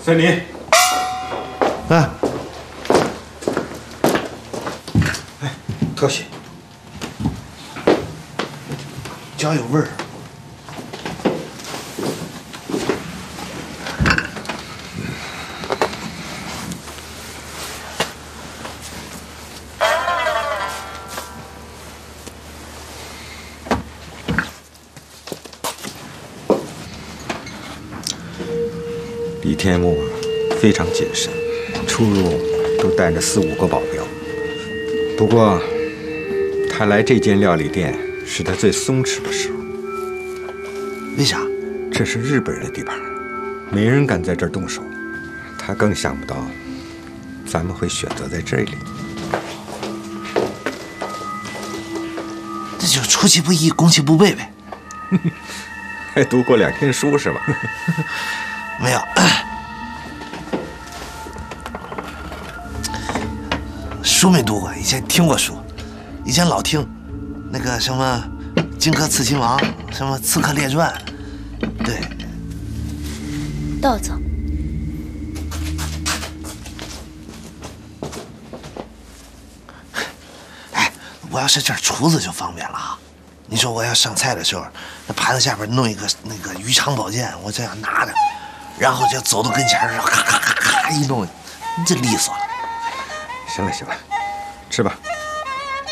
森林。 哎， 特写， 脚有味儿。 李天木非常谨慎，出入都带着4、5个保镖。不过，他来这间料理店是他最松弛的时候。 为啥？ 这是日本人的地盘，没人敢在这儿动手。他更想不到，咱们会选择在这里。 这就出其不意，攻其不备呗。 还读过2天书是吧？ 没有，书没读过，以前听过书，以前老听，那个什么《荆轲刺秦王》，什么《刺客列传》，对。 带我走。 哎，我要是这儿厨子就方便了啊。你说我要上菜的时候，那盘子下边弄一个那个鱼肠宝剑，我这样拿着，然后就走到跟前儿，咔咔咔咔一弄，这利索了。 行了行了，吃吧。